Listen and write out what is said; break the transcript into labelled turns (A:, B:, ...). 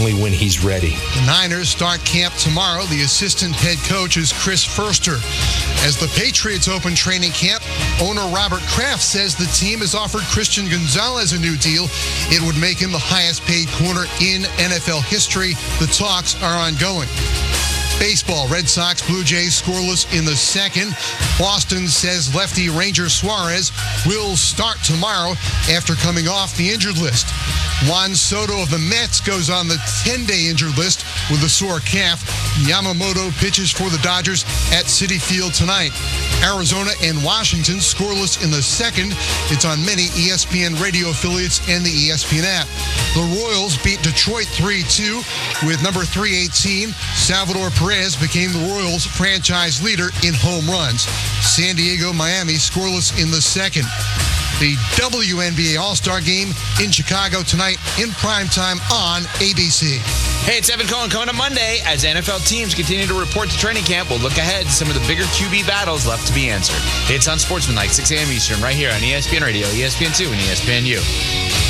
A: only when he's ready.
B: The Niners start camp tomorrow. The assistant head coach is Chris Foerster. As the Patriots open training camp, owner Robert Kraft says the team has offered Christian Gonzalez a new deal. It would make him the highest paid corner in NFL history. The talks are ongoing. Baseball, Red Sox, Blue Jays scoreless in the second. Boston says lefty Ranger Suarez will start tomorrow after coming off the injured list. Juan Soto of the Mets goes on the 10-day injured list with a sore calf. Yamamoto pitches for the Dodgers at Citi Field tonight. Arizona and Washington scoreless in the second. It's on many ESPN radio affiliates and the ESPN app. The Royals beat Detroit 3-2 with number 318. Salvador Perez became the Royals franchise leader in home runs. San Diego, Miami scoreless in the second. The WNBA All-Star Game in Chicago tonight in primetime on ABC.
C: Hey, it's Evan Cohen coming up Monday. As NFL teams continue to report to training camp, we'll look ahead to some of the bigger QB battles left to be answered. It's on Sportsmanlike, 6 a.m. Eastern, right here on ESPN Radio, ESPN2, and ESPNU.